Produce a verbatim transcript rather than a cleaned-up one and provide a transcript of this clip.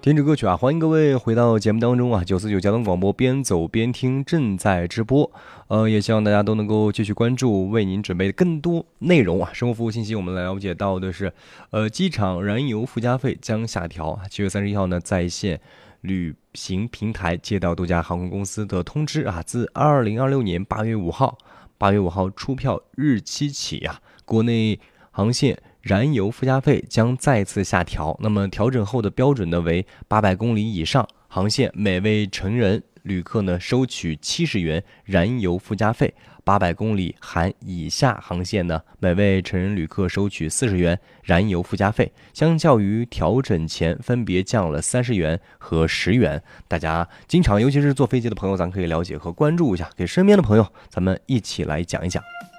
听着歌曲啊，欢迎各位回到节目当中啊，九四九交通广播边走边听正在直播，呃，也希望大家都能够继续关注，为您准备的更多内容啊。生活服务信息，我们来了解到的是，呃，机场燃油附加费将下调。七月三十一号呢，在线旅行平台接到多家航空公司的通知啊，自二零二六年八月五号，八月五号出票日期起啊，国内航线燃油附加费将再次下调，那么调整后的标准呢为八百公里以上航线，每位成人旅客呢收取七十元燃油附加费；八百公里含以下航线呢，每位成人旅客收取四十元燃油附加费。相较于调整前，分别降了三十元和十元。大家经常，尤其是坐飞机的朋友，咱可以了解和关注一下，给身边的朋友，咱们一起来讲一讲。